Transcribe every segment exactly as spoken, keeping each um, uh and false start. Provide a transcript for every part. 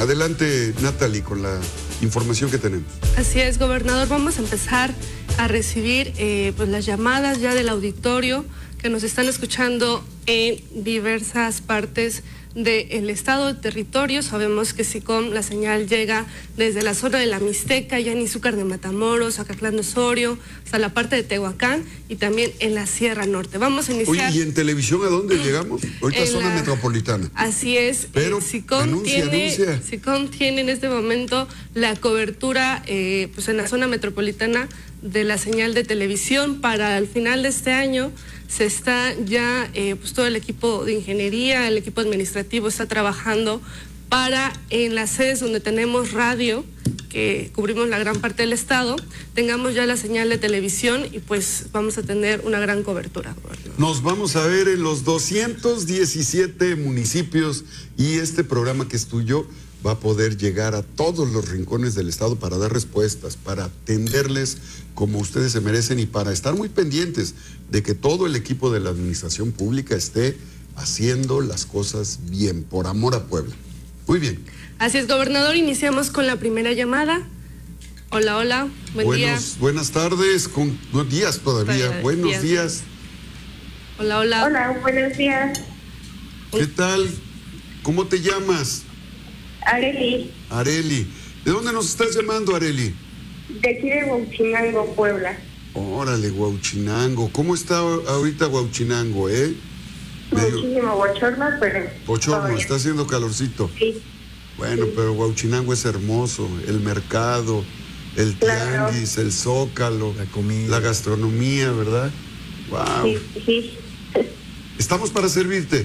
Adelante, Natalie, con la información que tenemos. Así es, gobernador. Vamos a empezar a recibir eh, pues las llamadas ya del auditorio que nos están escuchando en diversas partes del estado, de territorio. Sabemos que SICOM, la señal llega desde la zona de la Mixteca, ya en Izúcar de Matamoros, Acatlán de Osorio, hasta la parte de Tehuacán y también en la Sierra Norte. Vamos a iniciar. Oye, ¿y en televisión a dónde llegamos? Ahorita zona la... metropolitana. Así es. Pero eh, SICOM, anuncia, tiene, anuncia. SICOM tiene en este momento la cobertura eh, pues en la zona metropolitana de la señal de televisión. Para el final de este año se está ya, eh, pues todo el equipo de ingeniería, el equipo administrativo está trabajando para en las sedes donde tenemos radio, que cubrimos la gran parte del estado, tengamos ya la señal de televisión y pues vamos a tener una gran cobertura. Nos vamos a ver en los doscientos diecisiete municipios y este programa que es tuyo va a poder llegar a todos los rincones del estado para dar respuestas, para atenderles como ustedes se merecen y para estar muy pendientes de que todo el equipo de la administración pública esté haciendo las cosas bien, por amor a Puebla. Muy bien. Así es, gobernador, iniciamos con la primera llamada. Hola, hola, buen Buenos, día. Buenas tardes, con no, días todavía, Todavía, buenos días. días. Hola, hola. Hola, buenos días. ¿Qué tal? ¿Cómo te llamas? Areli, Areli. ¿De dónde nos estás llamando, Areli? de aquí de Huachinango, Puebla. Órale, Huauchinango. ¿Cómo está ahorita Huauchinango, eh? Medio Muchísimo bochorno, pero... bochorno, todo está haciendo calorcito. bien. Sí, Bueno, pero Huauchinango es hermoso. El mercado, el Claro. tianguis, el zócalo, La comida. la gastronomía, ¿verdad? Wow. sí, sí. Estamos para servirte.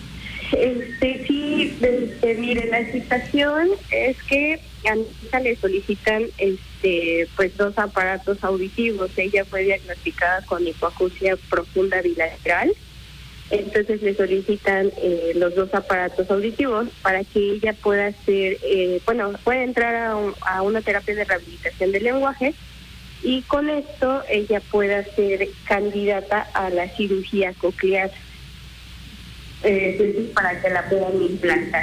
Este, sí, este, mire, la situación es que a mi hija le solicitan este, pues dos aparatos auditivos. Ella fue diagnosticada con hipoacusia profunda bilateral. Entonces le solicitan eh, los dos aparatos auditivos para que ella pueda hacer, eh, bueno, pueda entrar a, un, a una terapia de rehabilitación del lenguaje y con esto ella pueda ser candidata a la cirugía coclear, eh, para que la puedan implantar.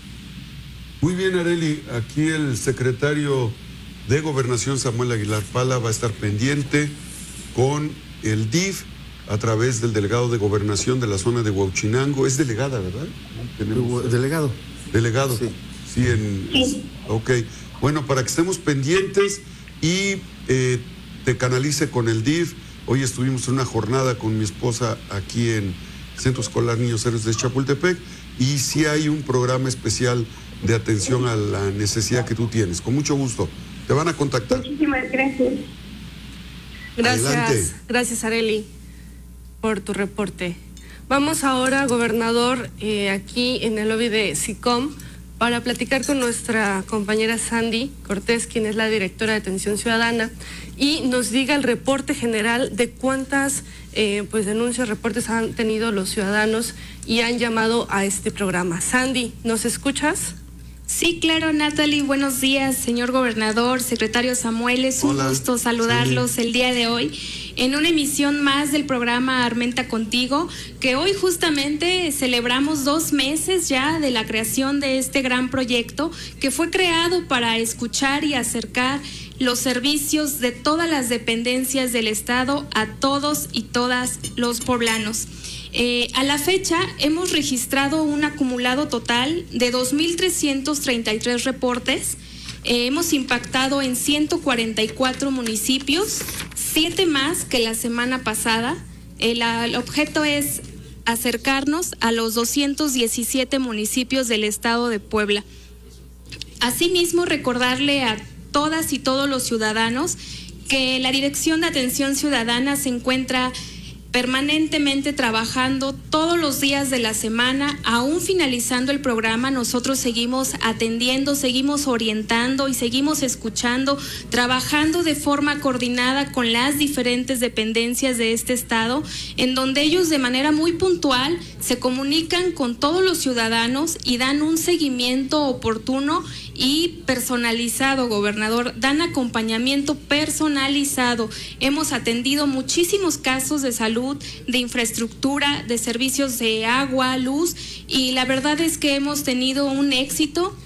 Muy bien, Areli. Aquí el secretario de Gobernación, Samuel Aguilar Pala, va a estar pendiente con el D I F a través del delegado de Gobernación de la zona de Huauchinango. Es delegada, ¿verdad? Tenemos... Delegado. Delegado. Sí. Sí, en... Sí. Ok. Bueno, para que estemos pendientes y eh, te canalice con el D I F. Hoy estuvimos en una jornada con mi esposa aquí en Centro Escolar Niños Héroes de Chapultepec y sí hay un programa especial de atención a la necesidad que tú tienes. Con mucho gusto. Te van a contactar. Muchísimas gracias. Gracias, Adelante. gracias Areli por tu reporte. Vamos ahora, gobernador, eh, aquí en el lobby de SICOM para platicar con nuestra compañera Sandy Cortés, quien es la directora de Atención Ciudadana, y nos diga el reporte general de cuántas eh, pues denuncias, reportes han tenido los ciudadanos y han llamado a este programa. Sandy, ¿nos escuchas? Sí, claro, Natalie, buenos días, señor gobernador, secretario Samuel, es un Hola, gusto saludarlos Sandy. el día de hoy en una emisión más del programa Armenta Contigo, que hoy justamente celebramos dos meses ya de la creación de este gran proyecto que fue creado para escuchar y acercar los servicios de todas las dependencias del Estado a todos y todas los poblanos. Eh, a la fecha hemos registrado un acumulado total de dos mil trescientos treinta y tres reportes. Eh, hemos impactado en ciento cuarenta y cuatro municipios, siete más que la semana pasada. El, el objeto es acercarnos a los doscientos diecisiete municipios del estado de Puebla. Asimismo, recordarle a todas y todos los ciudadanos que la Dirección de Atención Ciudadana se encuentra permanentemente trabajando todos los días de la semana. Aún finalizando el programa, nosotros seguimos atendiendo, seguimos orientando y seguimos escuchando, trabajando de forma coordinada con las diferentes dependencias de este estado, en donde ellos de manera muy puntual se comunican con todos los ciudadanos y dan un seguimiento oportuno y personalizado, gobernador, dan acompañamiento personalizado. Hemos atendido muchísimos casos de salud, de infraestructura, de servicios de agua, luz, y la verdad es que hemos tenido un éxito